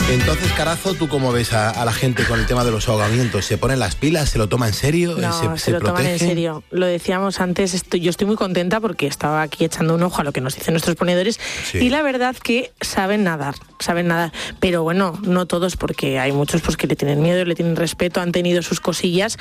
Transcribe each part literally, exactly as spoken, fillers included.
Entonces, Carazo, ¿tú cómo ves a, a la gente con el tema de los ahogamientos? ¿Se ponen las pilas? ¿Se lo toma en serio? No, ¿Se, se, se lo protege? toman en serio. Lo decíamos antes, estoy, yo estoy muy contenta porque estaba aquí echando un ojo a lo que nos dicen nuestros ponedores, sí. Y la verdad que saben nadar, saben nadar. Pero bueno, no todos, porque hay muchos pues, que le tienen miedo, le tienen respeto, han tenido sus cosillas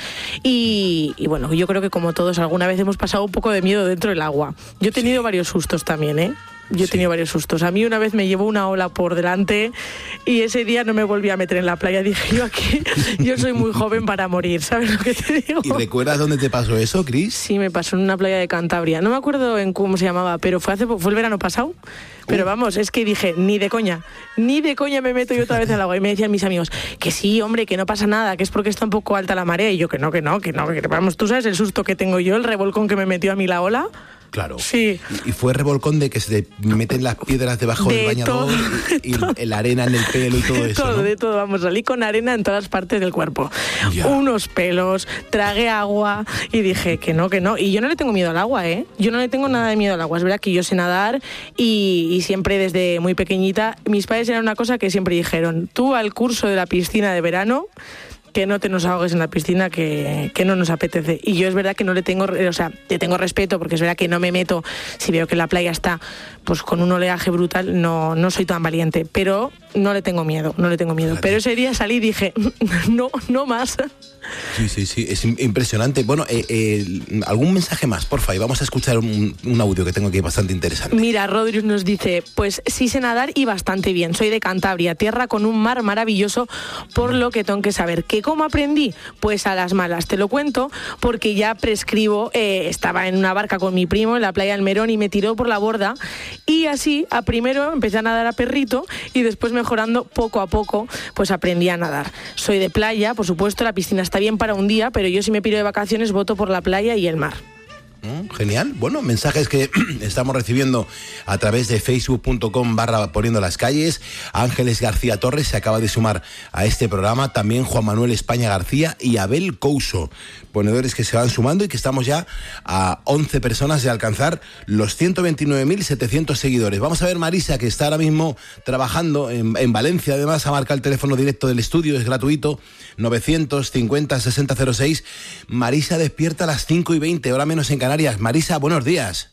y, y bueno, yo creo que como todos alguna vez hemos pasado un poco de miedo dentro del agua. Yo he tenido sí. varios sustos también, ¿eh? Yo he tenido sí. varios sustos. A mí una vez me llevó una ola por delante y ese día no me volví a meter en la playa. Dije yo aquí, yo soy muy joven para morir, ¿sabes lo que te digo? ¿Y recuerdas dónde te pasó eso, Cris? Sí, me pasó en una playa de Cantabria. No me acuerdo en cómo se llamaba, pero fue hace fue el verano pasado. Pero vamos, es que dije, ni de coña, ni de coña me meto yo otra vez al agua. Y me decían mis amigos, que sí, hombre, que no pasa nada, que es porque está un poco alta la marea. Y yo, que no, que no, que no, que vamos, tú sabes el susto que tengo yo, el revolcón que me metió a mí la ola. Claro. Sí. Y fue revolcón de que se te meten las piedras debajo de del bañador todo, y, y la arena en el pelo y todo de eso, todo, ¿no? De todo, vamos, salí con arena en todas partes del cuerpo. Ya. Unos pelos, tragué agua y dije que no, que no. Y yo no le tengo miedo al agua, ¿eh? Yo no le tengo nada de miedo al agua. Es verdad que yo sé nadar y, y siempre desde muy pequeñita, mis padres eran una cosa que siempre dijeron, tú al curso de la piscina de verano, que no te nos ahogues en la piscina, que, que no nos apetece. Y yo es verdad que no le tengo, o sea, te tengo respeto, porque es verdad que no me meto, si veo que la playa está pues con un oleaje brutal, no, no soy tan valiente, pero no le tengo miedo, no le tengo miedo. Claro. Pero ese día salí y dije, no, no más. Sí, sí, sí, es impresionante. Bueno, eh, eh, algún mensaje más, porfa, y vamos a escuchar un, un audio que tengo aquí bastante interesante. Mira, Rodríguez nos dice, pues sí sé nadar y bastante bien. Soy de Cantabria, tierra con un mar maravilloso, por lo que tengo que saber. ¿Que cómo aprendí? Pues a las malas. Te lo cuento porque ya prescribo, eh, estaba en una barca con mi primo en la playa del Merón y me tiró por la borda y así, a primero empecé a nadar a perrito y después mejorando poco a poco, pues aprendí a nadar. Soy de playa, por supuesto, la piscina está bien para un día, pero yo si me piro de vacaciones voto por la playa y el mar. Mm, genial. Bueno, mensajes que estamos recibiendo a través de facebook punto com barra poniendo las calles. Ángeles García Torres se acaba de sumar a este programa, también Juan Manuel España García y Abel Couso, ponedores que se van sumando y que estamos ya a once personas de alcanzar los ciento veintinueve mil setecientos seguidores. Vamos a ver Marisa, que está ahora mismo trabajando en, en Valencia, además ha marcado el teléfono directo del estudio, es gratuito, novecientos cincuenta sesenta cero seis. Marisa despierta a las cinco y veinte, hora menos en Canarias. Marisa, buenos días.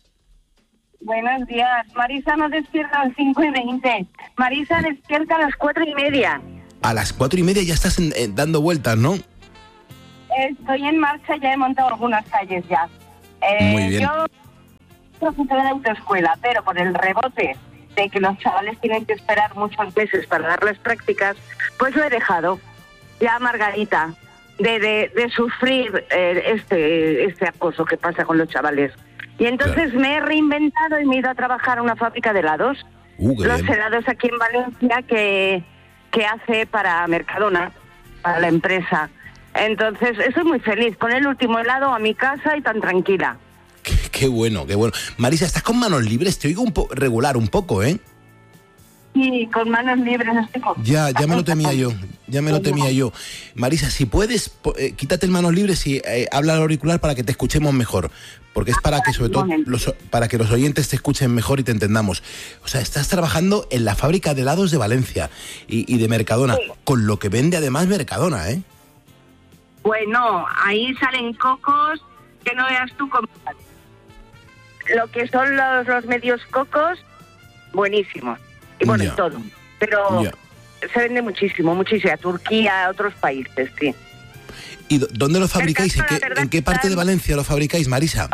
Buenos días. Marisa no despierta a las cinco y veinte. Marisa despierta a las cuatro y media. A las cuatro y media ya estás en, eh, dando vueltas, ¿no? Estoy en marcha, ya he montado algunas calles ya. Eh, Muy bien. Yo soy profesora de autoescuela, pero por el rebote de que los chavales tienen que esperar muchos meses para dar las prácticas, pues lo he dejado. Ya, Margarita, de, de, de sufrir eh, este, este acoso que pasa con los chavales. Y entonces claro. me he reinventado y me he ido a trabajar a una fábrica de helados. Uh, los bien. helados aquí en Valencia que, que hace para Mercadona, para la empresa. Entonces estoy muy feliz con el último helado a mi casa y tan tranquila. Qué, qué bueno, qué bueno. Marisa, ¿estás con manos libres? Te oigo un po- regular un poco, ¿eh? Sí, con manos libres estoy con... Ya, ya me lo temía yo, ya me lo temía yo. Marisa, si puedes, eh, quítate el manos libres y eh, habla al auricular para que te escuchemos mejor. Porque es para que, sobre todo, los, para que los oyentes te escuchen mejor y te entendamos. O sea, estás trabajando en la fábrica de helados de Valencia y, y de Mercadona, sí. Con lo que vende además Mercadona, ¿eh? Bueno, ahí salen cocos que no veas tú cómo. Lo que son los, los medios cocos, buenísimos. Y bueno, yeah. y todo. Pero yeah. se vende muchísimo, muchísimo. A Turquía, a otros países, sí. ¿Y dónde lo fabricáis? ¿En qué, ¿En qué parte de Valencia lo fabricáis, Marisa?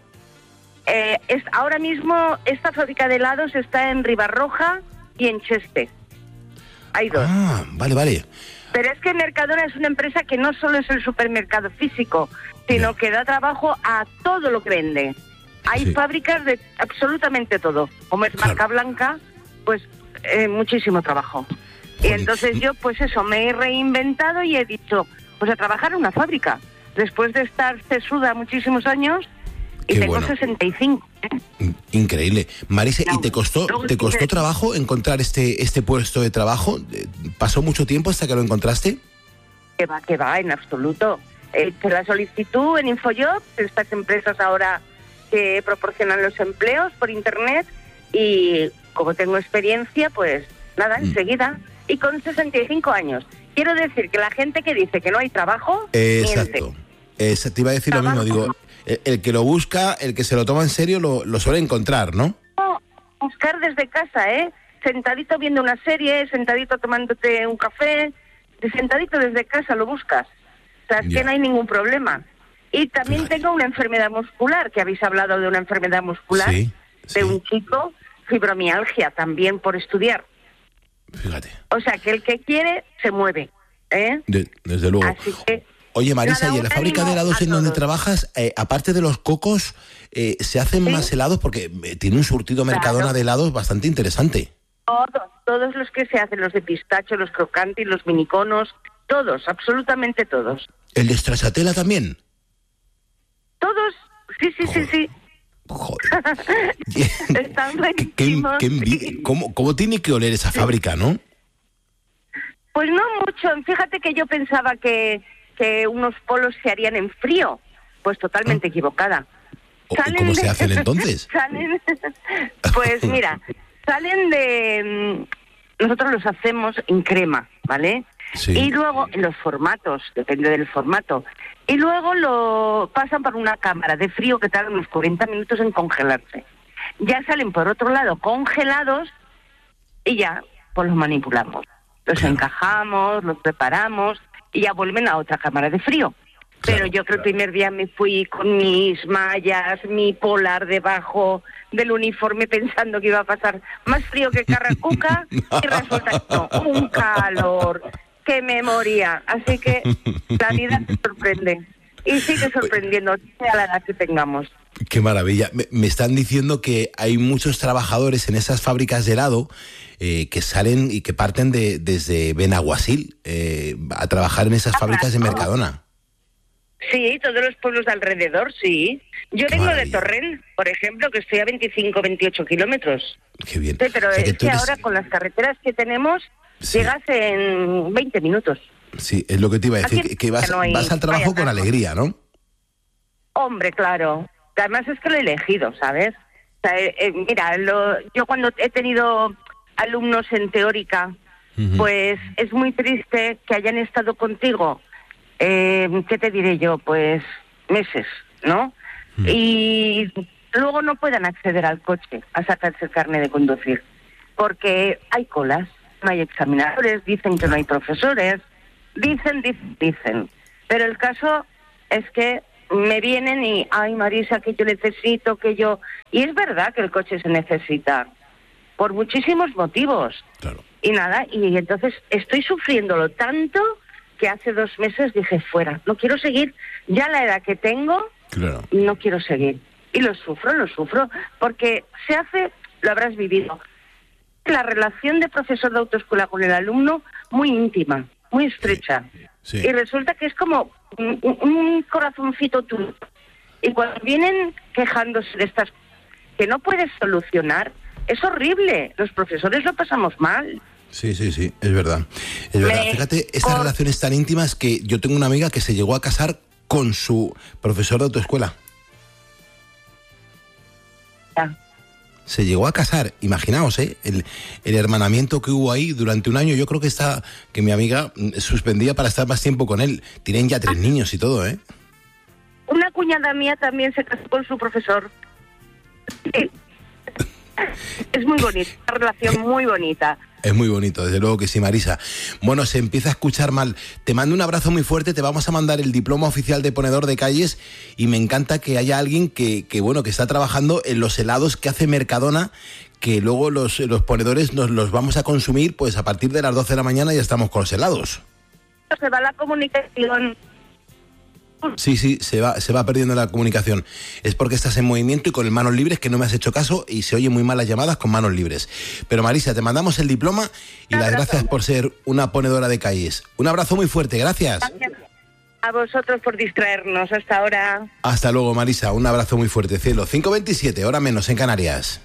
Eh, es, ahora mismo esta fábrica de helados está en Ribarroja y en Cheste. Hay dos. Ah, vale, vale. Pero es que Mercadona es una empresa que no solo es el supermercado físico, sino yeah. que da trabajo a todo lo que vende. Hay sí. fábricas de absolutamente todo. Como es marca claro. blanca, pues eh, muchísimo trabajo. Joder. Y entonces yo, pues eso, me he reinventado y he dicho, pues a trabajar en una fábrica. Después de estar cesuda muchísimos años, y Qué tengo bueno. sesenta y cinco. ¿eh? Increíble. Marisa, no, ¿y te costó te costó trabajo encontrar este este puesto de trabajo? ¿Pasó mucho tiempo hasta que lo encontraste? Que va, que va, en absoluto. He hecho la solicitud en InfoJobs, estas empresas ahora que proporcionan los empleos por internet, y como tengo experiencia, pues nada, mm. enseguida. y con sesenta y cinco años. Quiero decir que la gente que dice que no hay trabajo, eh, exacto. miente. Eh, te iba a decir trabajo. Lo mismo, digo, el, el que lo busca, el que se lo toma en serio, lo, lo suele encontrar, ¿no? No, buscar desde casa, ¿eh? Sentadito viendo una serie, sentadito tomándote un café, sentadito desde casa lo buscas. O sea, es yeah. que no hay ningún problema. Y también Fíjate. tengo una enfermedad muscular, que habéis hablado de una enfermedad muscular, sí, de sí. un chico, fibromialgia, también por estudiar. Fíjate. O sea, que el que quiere, se mueve, ¿eh? De, desde luego. Así que, Oye, Marisa, nada, ¿y en la fábrica de helados en donde trabajas, eh, aparte de los cocos, eh, se hacen ¿Sí? más helados? Porque eh, tiene un surtido Mercadona claro. de helados bastante interesante. Todos, todos los que se hacen, los de pistacho, los crocantes, los miniconos, todos, absolutamente todos. ¿El de stracciatella también? Todos, sí, sí, Joder. sí, sí. Joder. Están buenísimos. ¿Qué, qué sí. ¿Cómo, ¿Cómo tiene que oler esa fábrica, no? Pues no mucho. Fíjate que yo pensaba que, que unos polos se harían en frío. Pues totalmente ¿Ah? equivocada. Salen ¿Cómo de... se hacen entonces? salen... Pues mira, salen de... Nosotros los hacemos en crema, ¿vale? Sí. Y luego, en los formatos, depende del formato. Y luego lo pasan por una cámara de frío que tarda unos cuarenta minutos en congelarse. Ya salen por otro lado congelados y ya, pues los manipulamos. Los claro. encajamos, los preparamos y ya vuelven a otra cámara de frío. Pero claro, yo que claro. el primer día me fui con mis mallas, mi polar debajo del uniforme pensando que iba a pasar más frío que Carracuca y resulta que no, un calor que me moría. Así que la vida te sorprende y sigue sorprendiendo a la edad que tengamos. Qué maravilla. Me, me están diciendo que hay muchos trabajadores en esas fábricas de helado eh, que salen y que parten de desde Benaguasil eh, a trabajar en esas fábricas de Mercadona. Sí, todos los pueblos de alrededor, sí. Yo Qué vengo maravilla. de Torrent, por ejemplo, que estoy a veinticinco, veintiocho kilómetros. Qué bien. Sí, pero o sea, es que, que eres... ahora con las carreteras que tenemos, sí. llegas en veinte minutos. Sí, es lo que te iba a decir, Aquí que vas, no hay... vas al trabajo con alegría, ¿no? Hombre, claro. Además es que lo he elegido, ¿sabes? O sea, eh, eh, mira, lo... yo cuando he tenido alumnos en teórica, uh-huh. pues es muy triste que hayan estado contigo. Eh, ¿Qué te diré yo? Pues meses, ¿no? Mm. Y luego no puedan acceder al coche a sacarse el carnet de conducir, porque hay colas, no hay examinadores, dicen que no hay profesores, dicen, dicen, dicen. Pero el caso es que me vienen y, ay Marisa, que yo necesito, que yo... Y es verdad que el coche se necesita, por muchísimos motivos. Claro. Y nada, y entonces estoy sufriéndolo tanto... que hace dos meses dije, fuera, no quiero seguir, ya la edad que tengo, claro. no quiero seguir. Y lo sufro, lo sufro, porque se hace, lo habrás vivido, la relación de profesor de autoescuela con el alumno muy íntima, muy estrecha. Sí, sí. Y resulta que es como un, un corazoncito tuyo. Y cuando vienen quejándose de estas que no puedes solucionar, es horrible, los profesores lo pasamos mal. Sí, sí, sí, es verdad. Es verdad. Me... Fíjate, estas con... relaciones tan íntimas que yo tengo una amiga que se llegó a casar con su profesor de autoescuela. Ya. Se llegó a casar, imaginaos, ¿eh? El, el hermanamiento que hubo ahí durante un año. Yo creo que está que mi amiga suspendía para estar más tiempo con él. Tienen ya tres ah. niños y todo, ¿eh? Una cuñada mía también se casó con su profesor. Sí. Es muy bonita, una relación muy bonita. Es muy bonito, desde luego que sí, Marisa. Bueno, se empieza a escuchar mal. Te mando un abrazo muy fuerte, te vamos a mandar el diploma oficial de ponedor de calles y me encanta que haya alguien que, que bueno, que está trabajando en los helados que hace Mercadona, que luego los, los ponedores nos los vamos a consumir, pues a partir de las doce de la mañana ya estamos con los helados. Se va la comunicación. Sí, sí, se va, se va perdiendo la comunicación. Es porque estás en movimiento y con el manos libres, que no me has hecho caso y se oye muy mal las llamadas con manos libres. Pero Marisa, te mandamos el diploma y las gracias por ser una ponedora de calles. Un abrazo muy fuerte, gracias. Gracias a vosotros por distraernos. Hasta ahora. Hasta luego, Marisa, un abrazo muy fuerte, cielo. cinco veintisiete, hora menos en Canarias.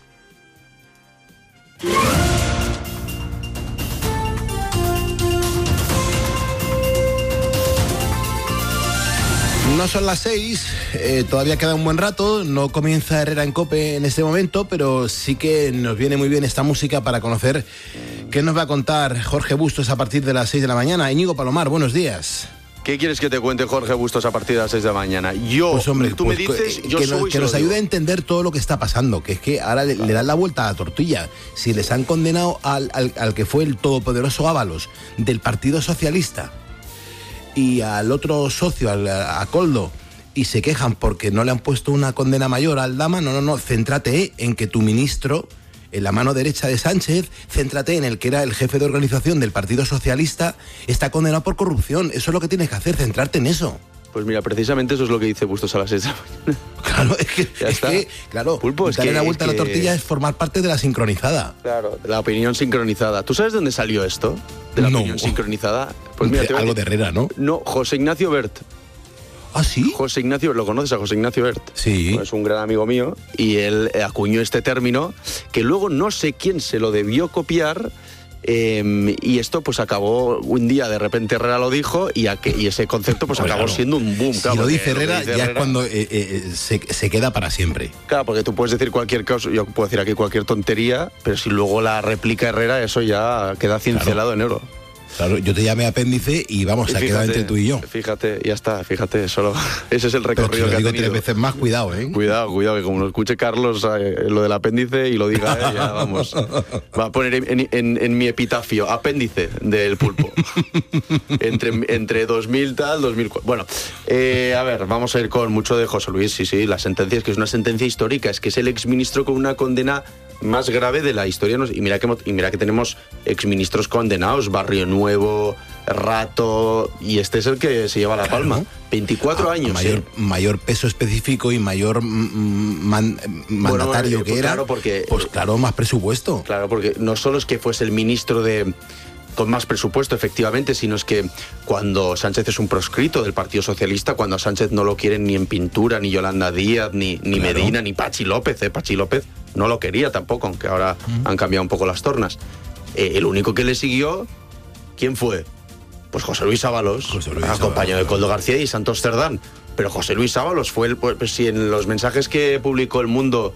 No son las seis, eh, todavía queda un buen rato, no comienza Herrera en COPE en este momento, pero sí que nos viene muy bien esta música para conocer ¿qué nos va a contar Jorge Bustos a partir de las seis de la mañana? Íñigo Palomar, buenos días. ¿Qué quieres que te cuente, Jorge Bustos, a partir de las seis de la mañana? Yo, pues hombre, tú pues, me dices, que, yo que, subo nos, y que nos digo. ayude a entender todo lo que está pasando, que es que ahora le, le dan la vuelta a la tortilla. Si les han condenado al, al, al que fue el todopoderoso Ábalos del Partido Socialista y al otro socio, al, a Koldo, y se quejan porque no le han puesto una condena mayor al Aldama, no, no, no, céntrate en que tu ministro, en la mano derecha de Sánchez, céntrate en el que era el jefe de organización del Partido Socialista, está condenado por corrupción. Eso es lo que tienes que hacer, centrarte en eso. Pues mira, precisamente eso es lo que dice Bustos a las seis de la mañana. Claro, es que, es que claro, Pulpo, es darle que, la vuelta que... a la tortilla es formar parte de la sincronizada. Claro, la opinión sincronizada. ¿Tú sabes de dónde salió esto? De la no. opinión sincronizada. Pues mira, de, te voy a algo decir... de Herrera, ¿no? No, José Ignacio Bert. ¿Ah, sí? José Ignacio, ¿lo conoces a José Ignacio Bert? Sí. Pues es un gran amigo mío y él acuñó este término que luego no sé quién se lo debió copiar eh, y esto pues acabó un día, de repente Herrera lo dijo y, a que, y ese concepto pues Hombre, acabó claro. siendo un boom. Si claro, lo dice lo Herrera, dice ya Herrera, es cuando eh, eh, se, se queda para siempre. Claro, porque tú puedes decir cualquier cosa, yo puedo decir aquí cualquier tontería, pero si luego la replica Herrera, eso ya queda cincelado claro. en oro. Claro, yo te llamé apéndice y vamos, se ha quedado entre tú y yo. Fíjate, ya está, fíjate, solo ese es el recorrido Pero si lo que digo ha tenido. tres veces más, cuidado, ¿eh? Cuidado, cuidado, que como lo escuche Carlos eh, lo del apéndice y lo diga, eh, ya vamos. Va a poner en, en, en mi epitafio, apéndice del Pulpo. entre, entre dos mil tal, dos mil cuatro. Bueno, eh, a ver, vamos a ir con mucho de José Luis, sí, sí, la sentencia es que es una sentencia histórica, es que es el exministro con una condena más grave de la historia, y mira que, y mira que tenemos exministros condenados, Barrio Nuevo, Rato, y este es el que se lleva la palma. Claro. veinticuatro años. Mayor, ¿eh? mayor peso específico y mayor man, mandatario bueno, que pues era, claro, porque, pues claro, más presupuesto. Claro, porque no solo es que fuese el ministro de... con más presupuesto, efectivamente, sino es que cuando Sánchez es un proscrito del Partido Socialista, cuando a Sánchez no lo quieren ni en pintura, ni Yolanda Díaz, ni, ni claro. Medina, ni Pachi López, ¿eh? Pachi López no lo quería tampoco, aunque ahora mm. han cambiado un poco las tornas. Eh, el único que le siguió, ¿quién fue? Pues José Luis Ábalos, José Luis acompañado de Koldo García y Santos Cerdán. Pero José Luis Ábalos fue el... Pues, si en los mensajes que publicó El Mundo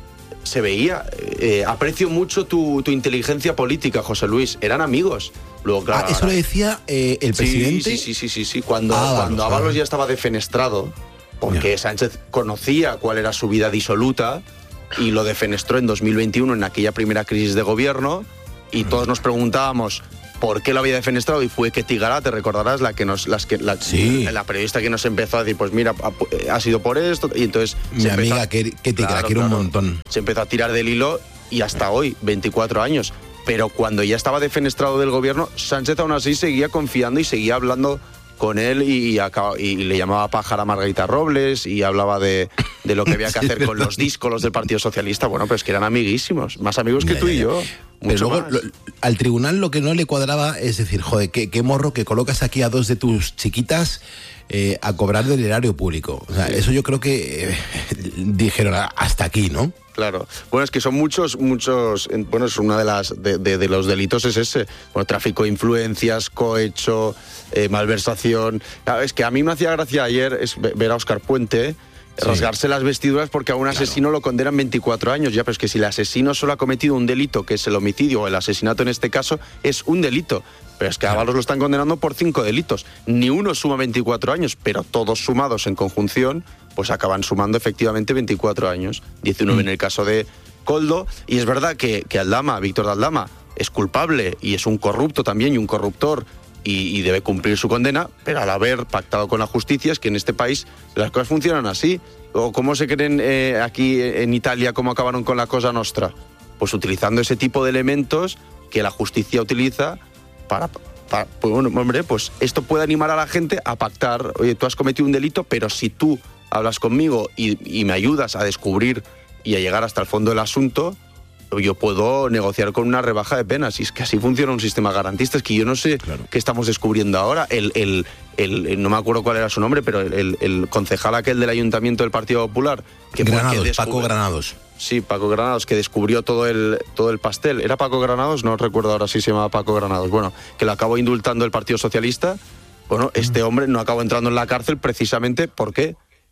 se veía, eh, aprecio mucho tu, tu inteligencia política, José Luis. Eran amigos. Luego, claro, ah, eso ahora... lo decía eh, el sí, presidente. Sí, sí, sí, sí, sí. Cuando, ah, cuando Ábalos, Ábalos ya estaba defenestrado, porque ya. Sánchez conocía cuál era su vida disoluta y lo defenestró en dos mil veintiuno en aquella primera crisis de gobierno y todos nos preguntábamos por qué lo había defenestrado y fue Ketty Gará, te recordarás, la que nos, las que, la, sí. la periodista que nos empezó a decir, pues mira, ha, ha sido por esto, y entonces... Mi se amiga a, Ketty, que claro, la quiero claro, un montón. Se empezó a tirar del hilo y hasta hoy, veinticuatro años. Pero cuando ya estaba defenestrado del gobierno, Sánchez aún así seguía confiando y seguía hablando con él y, y, y le llamaba pájara a Margarita Robles y hablaba de, de lo que había que hacer sí, con los díscolos del Partido Socialista. Bueno, pero es que eran amiguísimos, más amigos que ya, tú ya, y yo. Pero luego lo, al tribunal lo que no le cuadraba es decir, joder, qué, qué morro que colocas aquí a dos de tus chiquitas eh, a cobrar del erario público. O sea, sí. Eso yo creo que eh, dijeron hasta aquí, ¿no? Claro. Bueno, es que son muchos, muchos, bueno, es una de las, de, de, de los delitos es ese. Bueno, tráfico de influencias, cohecho, eh, malversación. Claro, es que a mí me hacía gracia ayer es ver a Óscar Puente sí. rasgarse las vestiduras porque a un asesino claro. lo condenan veinticuatro años. Ya, pero es que si el asesino solo ha cometido un delito, que es el homicidio o el asesinato en este caso, es un delito. Pero es que a Ábalos lo están condenando por cinco delitos. Ni uno suma veinticuatro años, pero todos sumados en conjunción, pues acaban sumando efectivamente veinticuatro años. diecinueve mm. en el caso de Koldo. Y es verdad que, que Aldama, Víctor de Aldama, es culpable y es un corrupto también y un corruptor y, y debe cumplir su condena, pero al haber pactado con la justicia es que en este país las cosas funcionan así. ¿O cómo se creen eh, aquí en Italia cómo acabaron con la Cosa Nostra? Pues utilizando ese tipo de elementos que la justicia utiliza para... para pues bueno, hombre, pues esto puede animar a la gente a pactar. Oye, tú has cometido un delito, pero si tú hablas conmigo y, y me ayudas a descubrir y a llegar hasta el fondo del asunto, yo puedo negociar con una rebaja de penas. Y es que así funciona un sistema garantista. Es que yo no sé claro. qué estamos descubriendo ahora. El, el, el, el, no me acuerdo cuál era su nombre, pero el, el, el concejal aquel del Ayuntamiento del Partido Popular... Que Granados, que Paco Granados. Sí, Paco Granados, que descubrió todo el, todo el pastel. ¿Era Paco Granados? No recuerdo ahora si se llamaba Paco Granados. Bueno, que lo acabó indultando el Partido Socialista. Bueno, este hombre no acabó entrando en la cárcel precisamente, ¿por qué?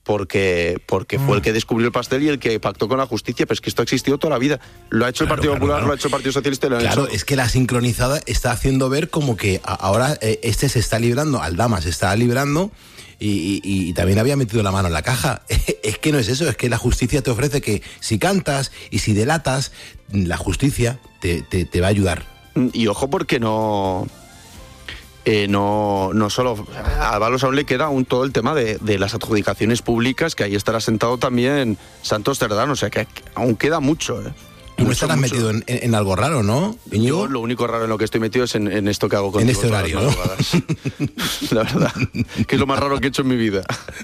porque, porque fue el que descubrió el pastel y el que pactó con la justicia, pero es que esto ha existido toda la vida. Lo ha hecho Claro, el Partido claro, Popular, claro. lo ha hecho el Partido Socialista y lo han Claro, hecho. es que la sincronizada está haciendo ver como que a- ahora eh, este se está librando, Aldama se está librando y, y- y también había metido la mano en la caja. Es que no es eso, es que la justicia te ofrece que si cantas y si delatas, la justicia te, te, te va a ayudar. Y ojo porque no... Eh, no, no solo a Ábalos aún le queda aún todo el tema de, de las adjudicaciones públicas, que ahí estará sentado también Santos Cerdán, o sea que aún queda mucho. ¿eh? Tú no Mucho, estarás mucho. metido en, en- en algo raro, ¿no, Íñigo? Yo lo único raro en lo que estoy metido es en, en esto que hago contigo. En este todas horario, las ¿no? madrugadas. La verdad, que es lo más raro que he hecho en mi vida.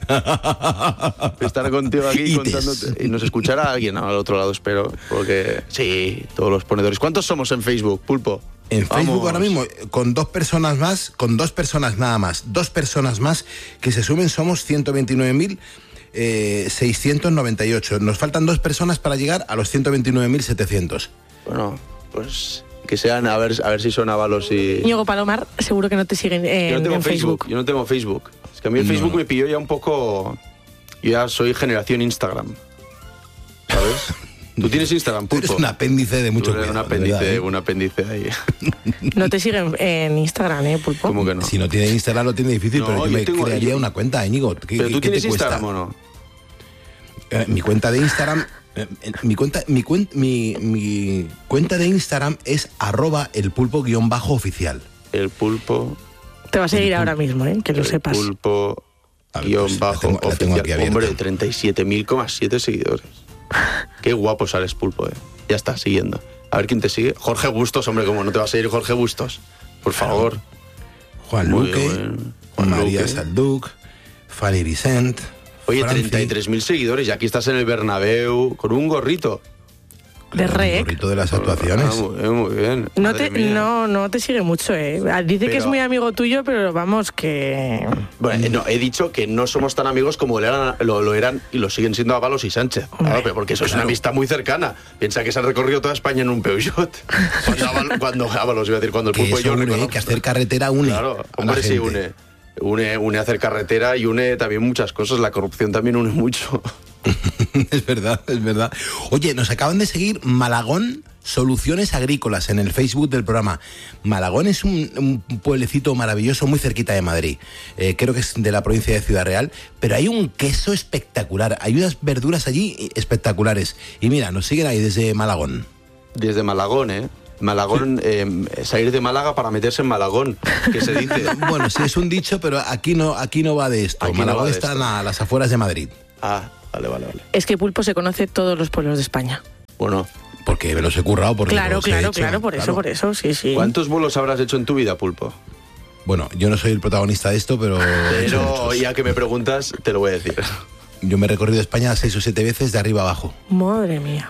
Estar contigo aquí Ites. contándote. Y nos escuchará alguien al otro lado, espero, porque sí, todos los ponedores. ¿Cuántos somos en Facebook, Pulpo? En Facebook Vamos. ahora mismo, con dos personas más, con dos personas nada más, dos personas más que se sumen, somos ciento veintinueve mil seiscientos noventa y ocho. Nos faltan dos personas para llegar a los ciento veintinueve mil setecientos. Bueno, pues que sean, a ver, a ver si son Ábalos y... Íñigo Palomar, seguro que no te siguen en, Yo no tengo en Facebook, Facebook. yo no tengo Facebook. Es que a mí el No, Facebook no. me pilló ya un poco... Yo ya soy generación Instagram, ¿sabes? ¿Tú tienes Instagram, Tú Pulpo? eres un apéndice de mucho Tú eres cuidado. un de apéndice, verdad, ¿eh? un apéndice ahí. No te siguen en Instagram, ¿eh, Pulpo? ¿Cómo que no? Si no tiene Instagram lo tiene difícil, No, pero yo, yo me tengo- crearía yo- una cuenta, Íñigo. ¿Qué, ¿Pero qué- tú qué te tienes cuesta? Instagram o no? Eh, mi cuenta de Instagram, eh, eh, mi cuenta, mi, cuen- mi, mi cuenta de Instagram es arroba el pulpo guión bajo oficial. El Pulpo... Te va a seguir ahora mismo, ¿eh? Que lo el sepas. Pulpo... A ver, guión pues, la bajo tengo- la tengo oficial. aquí abierta. Hombre, treinta y siete mil coma siete seguidores. Qué guapo sales, Pulpo, eh. Ya está, siguiendo. A ver quién te sigue. Jorge Bustos, hombre, ¿cómo no te va a seguir Jorge Bustos? Por favor. Juan Muy Luque, bien. Juan María Luque. Salduc, Fanny Vicent. Oye, Franci, treinta y tres mil seguidores y aquí estás en el Bernabéu con un gorrito. De el rec. gorrito de las actuaciones. Ah, muy bien, muy bien. No Madre te, mía. no, no te sigue mucho, ¿eh? Dice que es Pero- muy amigo tuyo, pero vamos, que... Bueno, eh, no, he dicho que no somos tan amigos como lo eran, lo, lo eran y lo siguen siendo Ábalos y Sánchez. Claro, pero porque eso es una amistad muy cercana. Piensa que se han recorrido toda España en un Peugeot. Cuando Ábalos, cuando Ábalos, iba a decir, cuando el Que Pulpo y eso yo une, reconozco- que hacer carretera une. Claro, a la hombre, sí, gente. une. Une, une hacer carretera y une también muchas cosas. La corrupción también une mucho. Es verdad, es verdad. Oye, nos acaban de seguir Malagón Soluciones Agrícolas en el Facebook del programa. Malagón es un, un pueblecito maravilloso muy cerquita de Madrid. Eh, creo que es de la provincia de Ciudad Real, pero hay un queso espectacular. Hay unas verduras allí espectaculares. Y mira, nos siguen ahí desde Malagón. Desde Malagón, ¿eh? Malagón, eh, salir de Málaga para meterse en Malagón, que se dice. Bueno, sí es un dicho, pero aquí no, aquí no va de esto. Aquí no Malagón va de está esto. a las afueras de Madrid. Ah, vale, vale, vale. Es que Pulpo se conoce todos los pueblos de España. Bueno, Porque me los he currado. Porque Claro, los he claro, hecho, claro, por eso, claro. por eso, sí, sí. ¿cuántos vuelos habrás hecho en tu vida, Pulpo? Bueno, yo no soy el protagonista de esto, pero... he hecho Pero muchos. ya que me preguntas, te lo voy a decir. Yo me he recorrido España seis o siete veces de arriba abajo. Madre mía.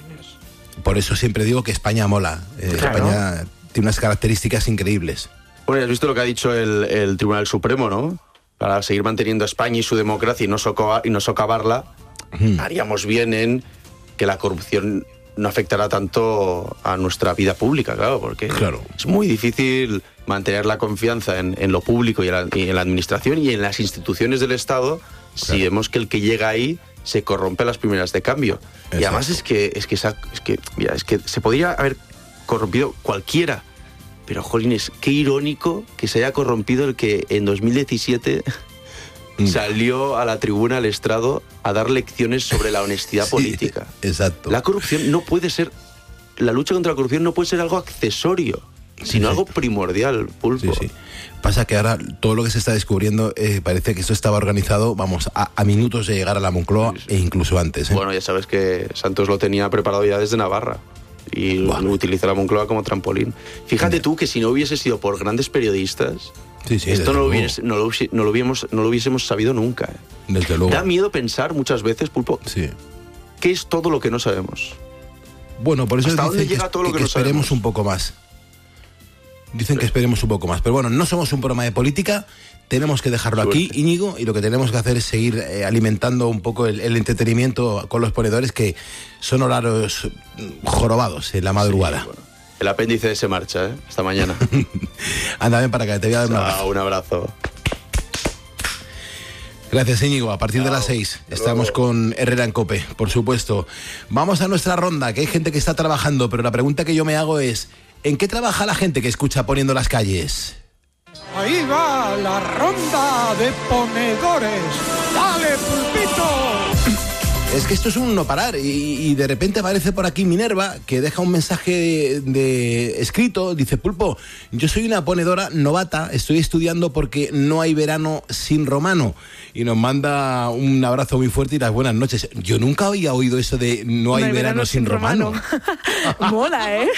Por eso siempre digo que España mola. Eh, Claro. España tiene unas características increíbles. Bueno, has visto lo que ha dicho el, el Tribunal Supremo, ¿no? Para seguir manteniendo a España y su democracia y no, socava- y no socavarla, Mm. haríamos bien en que la corrupción no afectará tanto a nuestra vida pública, claro, porque Claro. es muy difícil mantener la confianza en, en lo público y en, la, y en la administración y en las instituciones del Estado si Claro. vemos que el que llega ahí se corrompe a las primeras de cambio. Y Exacto. además es que, es que, esa- es que, mira, es que se podría haber corrompido cualquiera. Pero, jolines, qué irónico que se haya corrompido el que en dos mil diecisiete Mm. salió a la tribuna al estrado a dar lecciones sobre la honestidad Sí, política. exacto. La corrupción no puede ser... La lucha contra la corrupción no puede ser algo accesorio, sino Sí, sí. algo primordial, Pulpo. Sí, sí. Pasa que ahora todo lo que se está descubriendo eh, parece que esto estaba organizado, vamos, a, a minutos de llegar a la Moncloa Sí, sí. e incluso antes. ¿eh? Bueno, ya sabes que Santos lo tenía preparado ya desde Navarra y Buah. utiliza la Moncloa como trampolín. Fíjate tú que si no hubiese sido por grandes periodistas, Sí, sí, esto desde no lo, luego. hubiese- no, lo, hubiese- no, lo hubiésemos, no lo hubiésemos sabido nunca. ¿eh? Desde luego. Da miedo pensar muchas veces, Pulpo, Sí. qué es todo lo que no sabemos. Bueno, por eso ¿Hasta dicen dónde que, llega todo lo que- que que no esperemos sabemos? un poco más. Dicen que esperemos un poco más. Pero bueno, no somos un programa de política, tenemos que dejarlo aquí, Suerte. Íñigo, y lo que tenemos que hacer es seguir eh, alimentando un poco el, el entretenimiento con los ponedores, que son horarios mm, jorobados en la madrugada. Sí, bueno. El apéndice se marcha, ¿eh? Hasta mañana. Anda, ven para acá, te voy a dar un abrazo. Chao, un abrazo. Gracias, Íñigo. A partir de las seis estamos con Herrera en COPE, por supuesto. Vamos a nuestra ronda, que hay gente que está trabajando, pero la pregunta que yo me hago es, ¿en qué trabaja la gente que escucha Poniendo las Calles? Ahí va la ronda de ponedores. ¡Dale, Pulpito! Es que esto es un no parar y, y de repente aparece por aquí Minerva, que deja un mensaje de, de escrito, dice: Pulpo, yo soy una ponedora novata, estoy estudiando porque no hay verano sin romano. Y nos manda un abrazo muy fuerte y las buenas noches. Yo nunca había oído eso de no hay, no hay verano, verano sin romano. romano. Mola, ¿eh?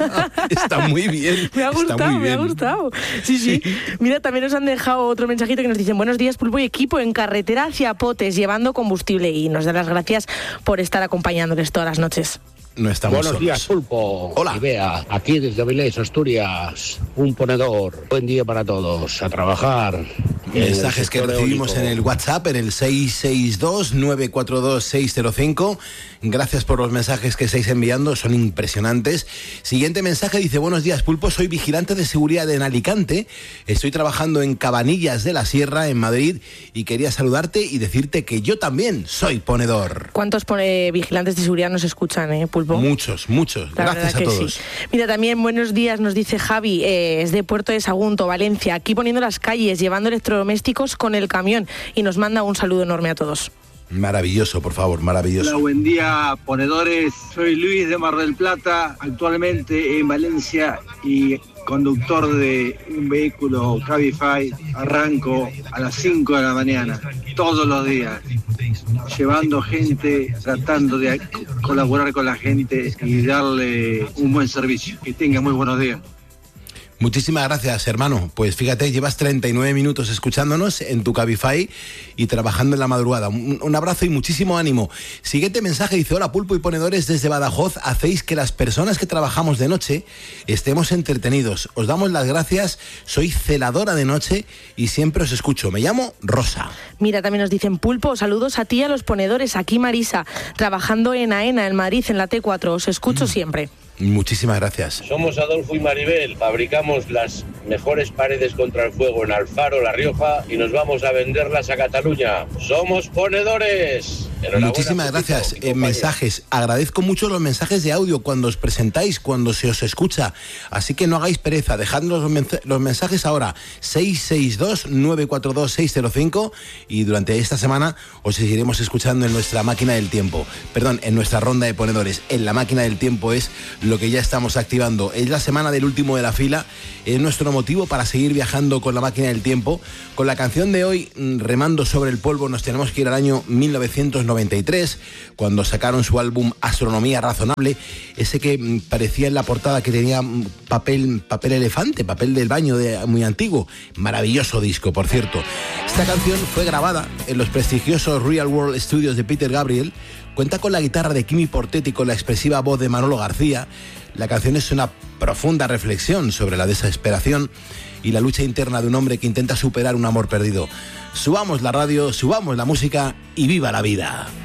Está muy bien. Me ha gustado, muy me ha gustado. Sí, sí, sí. Mira, también nos han dejado otro mensajito que nos dicen: buenos días, Pulpo y equipo, en carretera hacia Potes, llevando combustible. Y nos dan las gracias por estar acompañándoles todas las noches. No estamos Buenos solos. días, Pulpo. Hola. Y Bea, aquí desde Avilés, Asturias, un ponedor. Buen día para todos, a trabajar. Mensajes que recibimos eólico. En el WhatsApp, en el seis seis dos, nueve cuatro dos, seis cero cinco. Gracias por los mensajes que estáis enviando, son impresionantes. Siguiente mensaje dice: buenos días, Pulpo, soy vigilante de seguridad en Alicante. Estoy trabajando en Cabanillas de la Sierra, en Madrid, y quería saludarte y decirte que yo también soy ponedor. ¿Cuántos pone vigilantes de seguridad nos escuchan, eh, Pulpo? Muchos, muchos. La Gracias a todos. Sí. Mira, también buenos días, nos dice Javi, eh, es de Puerto de Sagunto, Valencia, aquí poniendo las calles, llevando electrodomésticos con el camión, y nos manda un saludo enorme a todos. Maravilloso, por favor, maravilloso. Hola, buen día, ponedores. Soy Luis de Mar del Plata, actualmente en Valencia y conductor de un vehículo Cabify. Arranco a las cinco de la mañana, todos los días, llevando gente, tratando de colaborar con la gente y darle un buen servicio. Que tengan muy buenos días. Muchísimas gracias, hermano. Pues fíjate, llevas treinta y nueve minutos escuchándonos en tu Cabify y trabajando en la madrugada. Un, un abrazo y muchísimo ánimo. Siguiente mensaje dice: hola, Pulpo y ponedores desde Badajoz. Hacéis que las personas que trabajamos de noche estemos entretenidos. Os damos las gracias. Soy celadora de noche y siempre os escucho. Me llamo Rosa. Mira, también nos dicen: Pulpo, saludos a ti y a los ponedores. Aquí Marisa, trabajando en AENA, en Madrid, en la T cuatro. Os escucho mm. siempre. Muchísimas gracias. Somos Adolfo y Maribel, fabricamos las mejores paredes contra el fuego en Alfaro, La Rioja, y nos vamos a venderlas a Cataluña. ¡Somos ponedores! Muchísimas gracias. Eh, mensajes. Agradezco mucho los mensajes de audio cuando os presentáis, cuando se os escucha. Así que no hagáis pereza. Dejadnos los, men- los mensajes ahora. seis seis dos, nueve cuatro dos, seis cero cinco. Y durante esta semana os seguiremos escuchando en nuestra máquina del tiempo. Perdón, en nuestra ronda de ponedores. En la máquina del tiempo es lo que ya estamos activando. Es la semana del último de la fila. Es nuestro motivo para seguir viajando con la máquina del tiempo. Con la canción de hoy, Remando sobre el polvo, nos tenemos que ir al año mil novecientos noventa y tres, cuando sacaron su álbum Astronomía Razonable, ese que parecía en la portada que tenía papel, papel elefante, papel del baño de, muy antiguo. Maravilloso disco, por cierto. Esta canción fue grabada en los prestigiosos Real World Studios de Peter Gabriel. Cuenta con la guitarra de Kimi Portet y con la expresiva voz de Manolo García. La canción es una profunda reflexión sobre la desesperación y la lucha interna de un hombre que intenta superar un amor perdido. Subamos la radio, subamos la música y viva la vida.